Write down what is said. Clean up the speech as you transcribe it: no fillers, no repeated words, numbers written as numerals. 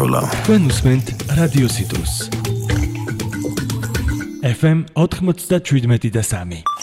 Rola. ואנו סמנט רדיו סיטוס FM 497 סמי